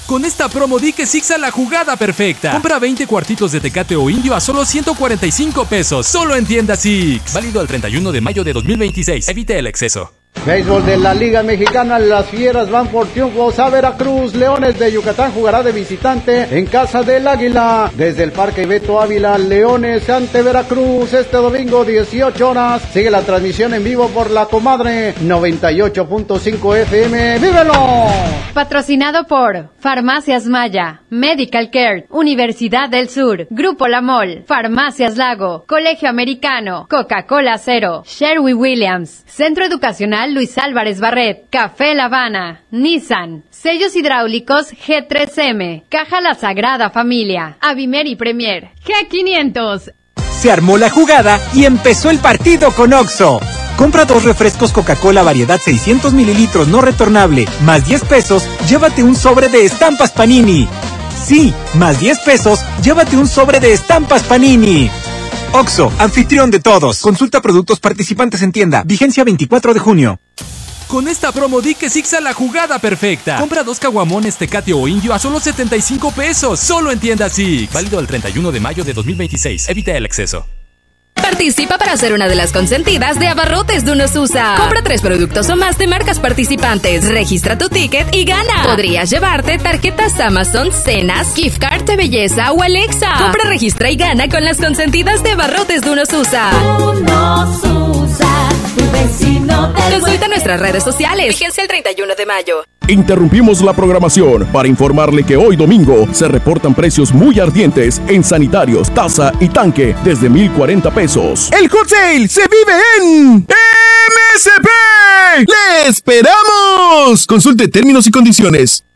Con esta promo di que Six a la jugada perfecta. Compra 20 cuartitos de Tecate o Indio a solo 145 pesos. Solo en tienda Six. Válido al 31 de mayo de 2026. Evite el exceso. Béisbol de la Liga Mexicana, las Fieras van por triunfos a Veracruz. Leones de Yucatán jugará de visitante en casa del Águila. Desde el Parque Beto Ávila, Leones ante Veracruz este domingo 18 horas. Sigue la transmisión en vivo por La Comadre 98.5 FM. ¡Vívelo! Patrocinado por Farmacias Maya, Medical Care, Universidad del Sur, Grupo La Mol, Farmacias Lago, Colegio Americano, Coca-Cola Cero, Sherwin-Williams, Centro Educacional Luis Álvarez Barret, Café La Habana, Nissan, Sellos Hidráulicos G3M, Caja La Sagrada Familia, Avimer y Premier, G500. Se armó la jugada y empezó el partido con Oxxo. Compra 2 refrescos Coca-Cola variedad 600 mililitros no retornable, más 10 pesos, llévate un sobre de estampas Panini. Sí, más 10 pesos, llévate un sobre de estampas Panini. Oxxo, anfitrión de todos. Consulta productos participantes en tienda. Vigencia 24 de junio. Con esta promo di que Six a la jugada perfecta. Compra 2 caguamones Tecate o Indio a solo 75 pesos. Solo en tienda Six. Válido el 31 de mayo de 2026. Evita el exceso. Participa para ser una de las consentidas de Abarrotes de Unosusa. Compra 3 productos o más de marcas participantes. Registra tu ticket y gana. Podrías llevarte tarjetas Amazon, cenas, gift card de belleza o Alexa. Compra, registra y gana con las consentidas de Abarrotes de Unosusa. Unosusa, tu vecino del Consulta nuestras redes sociales. Vigencia el 31 de mayo. Interrumpimos la programación para informarle que hoy domingo se reportan precios muy ardientes en sanitarios, taza y tanque desde 1,040 pesos. ¡El Hot Sale se vive en MSP! ¡Le esperamos! Consulte términos y condiciones.